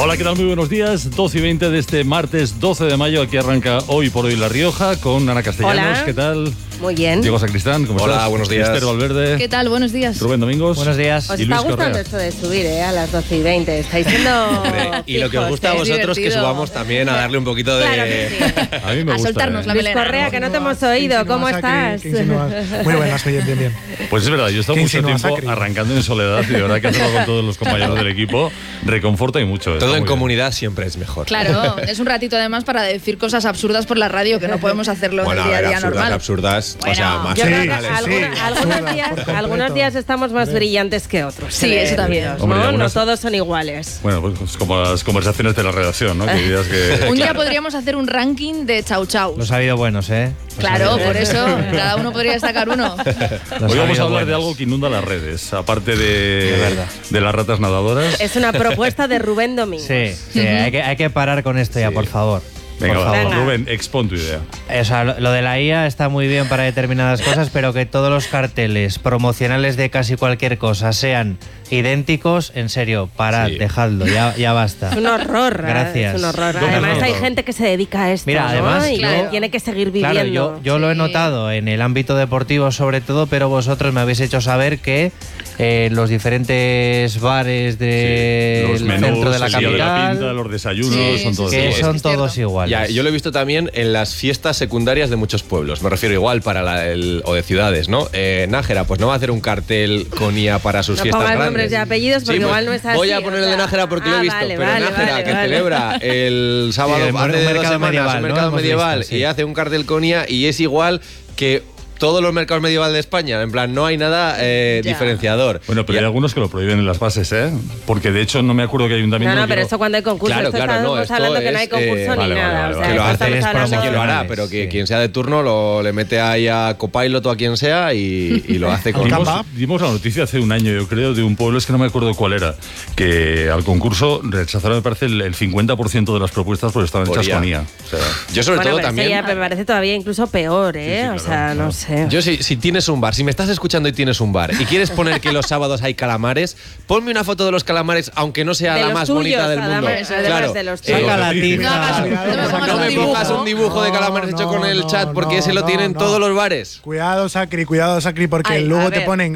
Hola, ¿qué tal? Muy buenos días. 12:20 de este martes 12 de mayo. Aquí arranca Hoy por Hoy La Rioja con Ana Castellanos. Hola. ¿Qué tal? Muy bien. Diego Sacristán, ¿cómo estás? Hola, buenos días. Esther Valverde. ¿Qué tal? Buenos días. Rubén Domingos. Buenos días. Os Y está Luis gustando Correa. esto de subir, a las 12:20. Estáis siendo Y lo que os gusta a fijos, vosotros, que divertido. subamos también a darle un poquito de... Claro que sí. A mí me A gusta. soltarnos la Luis melena. Correa, que no te hemos oído. ¿Cómo estás? Muy buenas, oye, bien. Pues es verdad, yo he estado ¿Qué mucho insinúas, tiempo Sacri? arrancando en soledad y de verdad que hacerlo con todos los compañeros del equipo reconforta y mucho. Está Todo en muy comunidad siempre es mejor. Claro, es un ratito además para decir cosas absurdas por la radio que no podemos hacerlo Bueno, en a el día ver, a día normal. absurdas, o sea, Bueno, más Yo creo que originales. algunos días estamos más brillantes que otros. Sí, eso también. ¿no? Hombre, No algunas- todos son iguales. Bueno, pues como las conversaciones de la redacción, ¿no? Que dirías que... Un día podríamos hacer un ranking de chau chau. Los ha habido buenos, ¿eh? Claro, por eso cada uno podría destacar uno. Hoy vamos a hablar de algo que inunda las redes, aparte de las ratas nadadoras. Es una propuesta de Rubén Domínguez. Sí, hay que parar con esto ya, por favor. Venga, por va, favor. Venga. Rubén, expon tu idea. O sea, lo de la IA está muy bien para determinadas cosas, pero que todos los carteles promocionales de casi cualquier cosa sean idénticos, en serio, parad, Sí. dejadlo, ya basta. Es un horror. Gracias. Es un horror. ¿Dónde Además, es hay horror? gente que se dedica a esto. Mira, ¿no? además, y yo- que tiene que seguir viviendo. Claro, yo lo he Sí. notado en el ámbito deportivo sobre todo, pero vosotros me habéis hecho saber que los diferentes bares del Los menús, centro de la el día de la capital, pinta, los desayunos, Sí, son sí, todos sí. que iguales. son es cierto. todos iguales. Ya, yo lo he visto también en las fiestas secundarias de muchos pueblos. Me refiero igual para o de ciudades, ¿no? Nájera, pues no va a hacer un cartel con IA para sus No fiestas pongas grandes. nombres y apellidos porque Sí, pues, igual no es así. voy a o poner el de sea. Nájera porque lo he visto, Vale, pero vale, Nájera, vale, que vale. celebra el sábado Sí, hace un de 2 mercado semanas medieval, un ¿no? mercado Hemos medieval visto, sí. y hace un cartel con IA y es igual que todos los mercados medievales de España. En plan, no hay nada diferenciador. Bueno, pero Y hay algunos que lo prohíben en las bases, ¿eh? Porque de hecho no me acuerdo que ayuntamiento... No, pero eso cuando hay concurso. Claro, esto claro, no, estamos esto hablando que no hay es, concurso vale, ni vale, nada. vale, o vale. sea, que lo esto hace, estamos no sé hablando- quién lo hará, pero que quien sea de turno lo le mete ahí a Copilot o a quien sea y lo hace con... Dimos la noticia hace un año, yo creo, de un pueblo, es que no me acuerdo cuál era, que al concurso rechazaron, me parece, el 50% de las propuestas porque estaban Por hechas IA. con IA. O sea, Yo sobre Bueno, todo pero también... eso ya me parece todavía incluso peor, ¿eh? Sí, sí, o claro, sea, claro. no sé. Yo si tienes un bar, si me estás escuchando y tienes un bar y quieres poner que los sábados hay calamares, ponme una foto de los calamares, aunque no sea De la los más tuyos, bonita del mundo. además de los Saca la tiza. No hagas- no me pongas No un me dibujo. pongas un dibujo de calamares hecho con el chat porque ese lo tienen todos los bares. Cuidado, Sacri, porque Ay, luego a te ver. ponen